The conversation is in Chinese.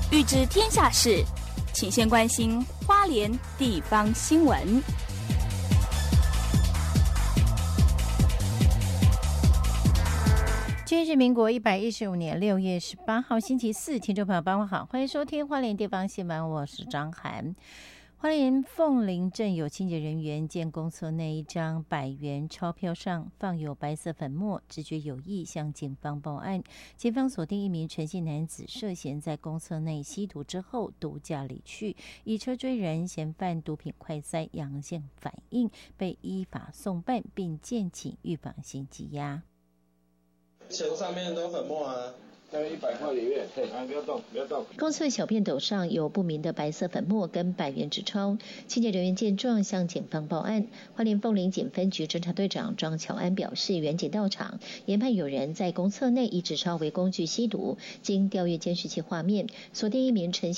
欲知天下事，请先关心花莲地方新闻。 今天是民国115年6月18号星期四，听众朋友傍晚好，欢迎收听花莲地方新闻，我是张涵。花莲凤林镇有清洁人员见公厕内一张100元钞票上放有白色粉末，直觉有异，向警方报案。警方锁定一名陈姓男子涉嫌在公厕内吸毒之后毒驾离去，以车追人，嫌犯毒品快筛阳性反应，被依法送办，并建请预防性羁押。 钱上面都粉末啊。在100块里面，不要动，不要动。 公厕小便斗上有不明的白色粉末跟100元纸钞，清洁人员见状向警方报案。花莲凤林警分局侦查队长庄巧安表示，员警到场研判有人在公厕内以纸钞为工具吸毒，经调阅监视器画面，锁定一名陈